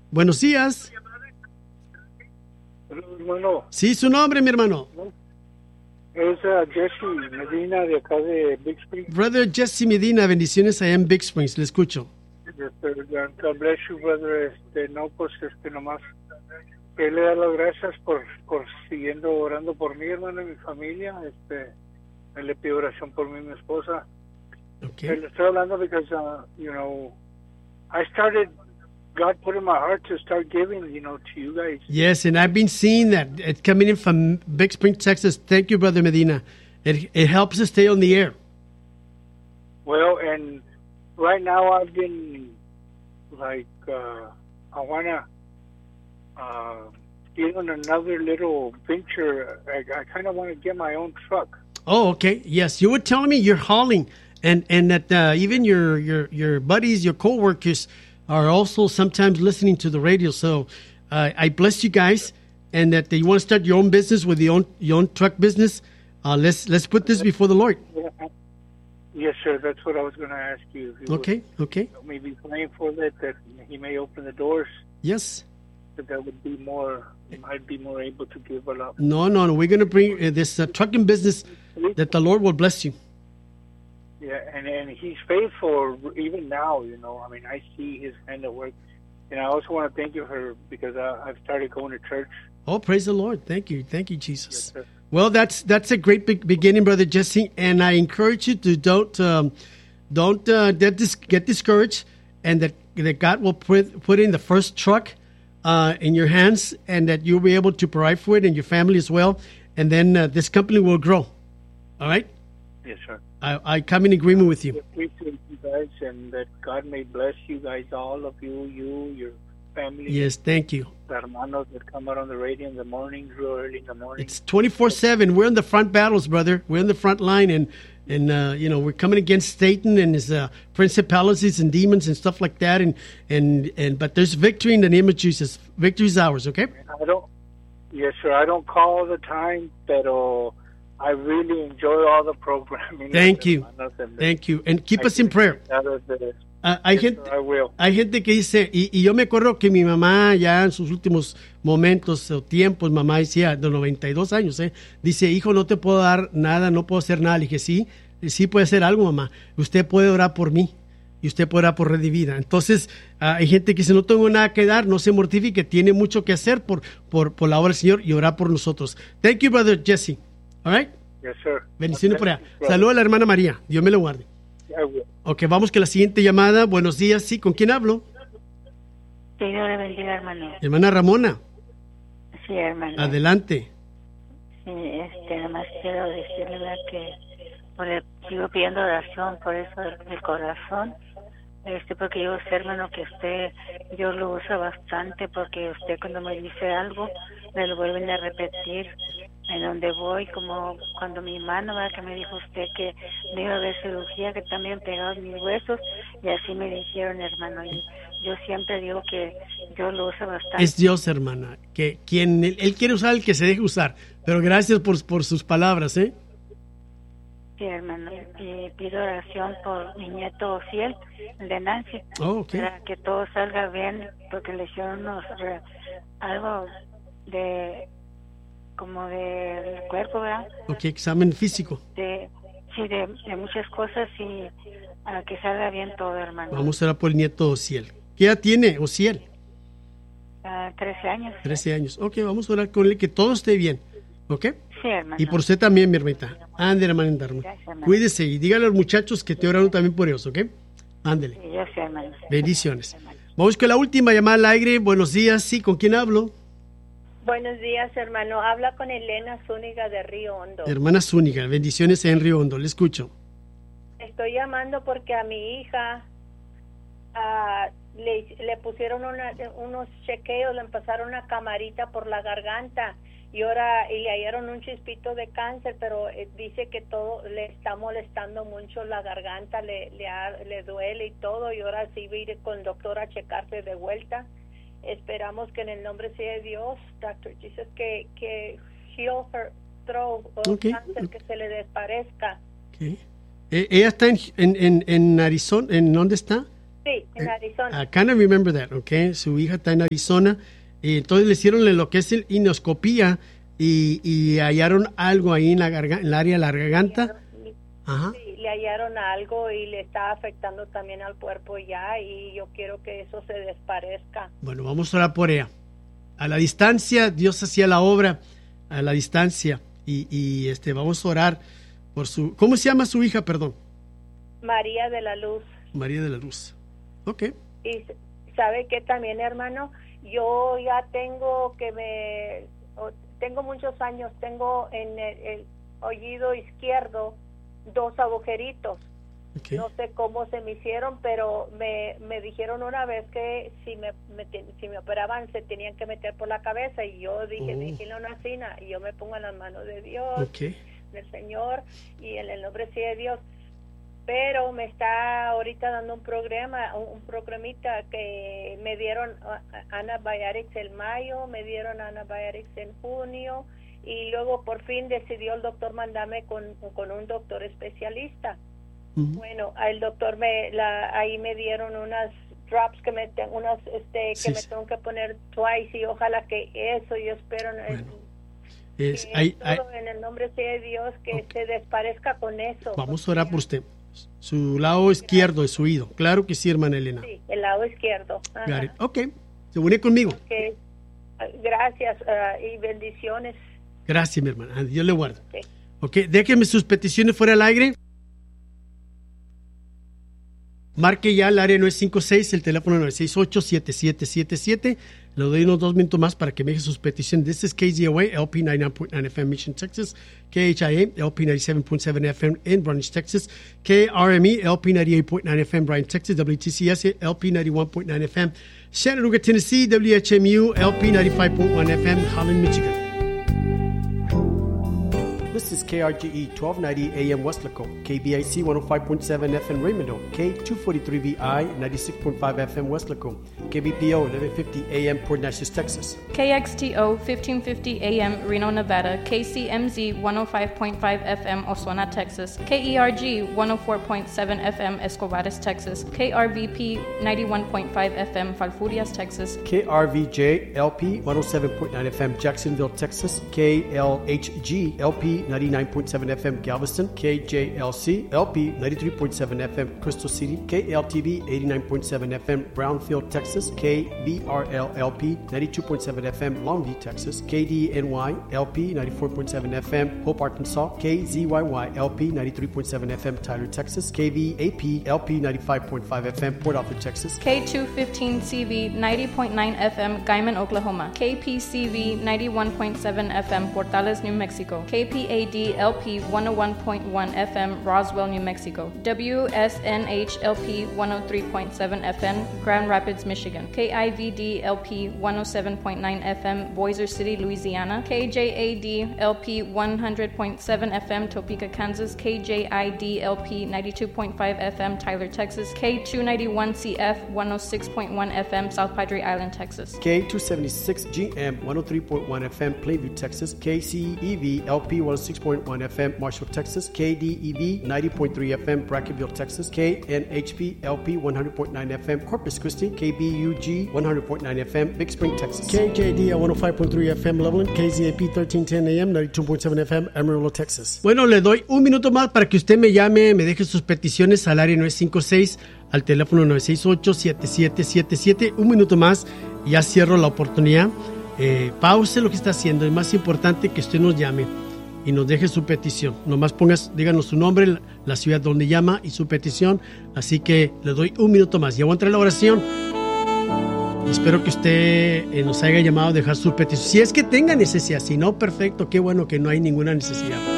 Buenos días. Hermano, Sí, su nombre, mi hermano. es Jesse Medina de acá de Big Spring. Brother Jesse Medina, bendiciones allá en Big Springs, le escucho. God bless you, brother. No, pues, nomás que le da las gracias por siguiendo orando por mí, hermano, y mi familia. Él le pido oración por mí y mi esposa. Okay. Le estoy hablando because, I started, God put in my heart to start giving, to you guys. Yes, and I've been seeing that. It's coming in from Big Spring, Texas. Thank you, Brother Medina. It helps us stay on the air. Well, and right now I've been, like, I want to get on another little venture. I kind of want to get my own truck. Oh, okay. Yes, you were telling me you're hauling, and that even your buddies, your coworkers, are also sometimes listening to the radio. So I bless you guys, and that you want to start your own business with your own truck business. Let's put this before the Lord. Yes, sir. That's what I was going to ask you. If you Okay. would maybe praying for that He may open the doors. Yes. That would be more. I'd be more able to give a lot. No. We're going to bring this trucking business that the Lord will bless you. Yeah, and He's faithful even now. I mean, I see His hand at work, and I also want to thank you because I've started going to church. Oh, praise the Lord! Thank you, Jesus. Yes, sir. Well, that's a great beginning, Brother Jesse, and I encourage you to don't get discouraged, and that God will put in the first truck in your hands, and that you'll be able to provide for it and your family as well, and then this company will grow. All right? Yes, sir. I come in agreement with you. I appreciate you guys, and that God may bless you guys, all of you, your family. Yes, thank you. The hermanos that come out on the radio in the morning, real early in the morning. It's 24/7. We're in the front battles, brother. We're in the front line, and we're coming against Satan and his principalities and demons and stuff like that. But there's victory in the name of Jesus. Victory is ours. Okay. Yes, sir. I don't call all the time, but I really enjoy all the programming. Thank you, and keep us in prayer. Hay gente que dice, y yo me acuerdo que mi mamá ya en sus últimos momentos o tiempos, mamá decía, de 92 años, dice, hijo, no te puedo dar nada, no puedo hacer nada. Le dije, sí puede hacer algo, mamá. Usted puede orar por mí y usted puede orar por Red de Vida. Entonces, hay gente que dice, no tengo nada que dar, no se mortifique, tiene mucho que hacer por la obra del Señor y orar por nosotros. Thank you, Brother Jesse. All right? Yes, sir. Bendiciones por allá. Saludos a la hermana María. Dios me lo guarde. Ok, vamos con la siguiente llamada. Buenos días, sí, ¿con quién hablo? Señor le bendiga, hermano. Hermana Ramona. Sí, hermano. Adelante. Sí, nada más quiero decirle que sigo pidiendo oración por eso del corazón. Porque yo sé, hermano, que Dios lo usa bastante, porque usted cuando me dice algo, me lo vuelven a repetir en donde voy, como cuando mi hermano, que me dijo usted que me iba a haber cirugía, que también pegaban mis huesos, y así me dijeron, hermano, y yo siempre digo que Dios lo usa bastante. Es Dios, hermana, que él quiere usar el que se deje usar, pero gracias por sus palabras, Sí, hermano, y pido oración por mi nieto Ociel, el de Nancy, para que todo salga bien, porque le hicieron algo como del cuerpo, ¿verdad? Ok, examen físico. De muchas cosas, y a que salga bien todo, hermano. Vamos a orar por el nieto Ociel. ¿Qué edad tiene Ociel? 13 años. 13 años. Ok, vamos a orar con él, que todo esté bien. ¿Ok? Sí, hermano. Y por usted también, mi hermanita. Ándale, hermano Darma. Cuídese y dígale a los muchachos que te oraron también por ellos, ¿ok? Ándale. Sí, yo sé, hermano. Bendiciones. Vamos con la última llamada al aire. Buenos días, sí, ¿con quién hablo? Buenos días, hermano. Habla con Elena Zúñiga de Río Hondo. Hermana Zúñiga, bendiciones en Río Hondo. Le escucho. Estoy llamando porque a mi hija le pusieron unos chequeos, le pasaron una camarita por la garganta y le hallaron un chispito de cáncer, pero dice que todo le está molestando mucho la garganta, le duele y todo, y ahora sí va a ir con el doctor a checarse de vuelta. Esperamos que en el nombre sea de Dios, Dr. Jesus, que heal her throat, cáncer que se le desaparezca. Ella está en Arizona. ¿En dónde está? Sí, en Arizona. I kind of remember that, okay. Su hija está en Arizona. Y entonces le hicieron lo que es la endoscopía y hallaron algo ahí en el área de la garganta. Ajá. Sí, le hallaron algo y le está afectando también al cuerpo ya, y yo quiero que eso se desparezca. Bueno, vamos a orar por ella. A la distancia, Dios hacía la obra a la distancia y vamos a orar por su... ¿Cómo se llama su hija, perdón? María de la Luz. María de la Luz. Ok. Y sabe que también, hermano, yo ya tengo muchos años, tengo en el oído izquierdo 2 agujeritos. Okay. No sé cómo se me hicieron, pero me dijeron una vez que si me operaban se tenían que meter por la cabeza, y yo dije, dígale una cina, y yo me pongo en las manos de Dios, del Señor, y en el nombre sí de Dios. Pero me está ahorita dando un programita que me dieron antibiotics en mayo, me dieron antibiotics en junio, y luego por fin decidió el doctor mandarme con un doctor especialista. Bueno, el doctor ahí me dieron unas drops que me tengo que poner twice, y ojalá que eso, yo espero en el nombre de Dios que se desparezca con eso. Vamos a orar por usted. Su lado izquierdo de su oído. Claro que sí, hermana Elena. Sí, el lado izquierdo. Ok, se une conmigo. Okay. Gracias y bendiciones. Gracias, mi hermana. Dios le guarde. Ok, déjeme sus peticiones fuera al aire. Marque ya el área 956, el teléfono 968-7777. Le doy unos 2 minutos más para que me deje sus peticiones. This is KZOA, LP 99.9 FM, Mission, Texas. KHIA, LP 97.7 FM in Brownsville, Texas. KRME, LP 98.9 FM, Bryan, Texas. WTCS, LP 91.9 FM, Chattanooga, Tennessee. WHMU, LP 95.1 FM, Holland, Michigan. This is KRGE 1290 AM Westlaco, KBIC 105.7 FM Raymond, K243VI 96.5 FM Westlaco, KBPO 1150 AM Port Neches, Texas, KXTO 1550 AM Reno, Nevada, KCMZ 105.5 FM Osona, Texas, KERG 104.7 FM Escobares, Texas, KRVP 91.5 FM Falfurrias, Texas, KRVJ LP 107.9 FM Jacksonville, Texas, KLHG LP 99.7 FM Galveston, KJLC LP 93.7 FM Crystal City, KLTV 89.7 FM Brownfield, Texas, KBRL LP 92.7 FM Longview, Texas, KDNY LP 94.7 FM Hope, Arkansas, KZYY LP 93.7 FM Tyler, Texas, KVAP LP 95.5 FM Port Arthur, Texas, K215CV 90.9 FM Guyman, Oklahoma, KPCV 91.7 FM Portales, New Mexico, KPAD LP 101.1 FM Roswell, New Mexico, WSNH LP 103.7 FM Grand Rapids, Michigan, KIVD LP 107.9 FM Boiser City, Louisiana, KJAD LP 100.7 FM Topeka, Kansas, KJID LP 92.5 FM Tyler, Texas, K291CF 106.1 FM South Padre Island, Texas, K276GM 103.1 FM Plainview, Texas, KCEV LP 106.1 FM Marshall, Texas, KDEV 90.3 FM Brackenville, Texas, KNHP LP 100.9 FM Corpus Christi, KBUG 100.9 FM Big Spring, Texas, KJD 105.3 FM Loveland, KZAP 1310 AM 92.7 FM Amarillo, Texas. Bueno, le doy un minuto más para que usted me llame, me deje sus peticiones al área 956, al teléfono 968-7777. Un minuto más y ya cierro la oportunidad. Pause lo que está haciendo. Es más importante que usted nos llame y nos deje su petición. Nomás díganos su nombre, la ciudad donde llama y su petición. Así que le doy un minuto más. Ya voy a entrar a la oración. Espero que usted nos haya llamado a dejar su petición. Si es que tenga necesidad, si no, perfecto, qué bueno que no hay ninguna necesidad.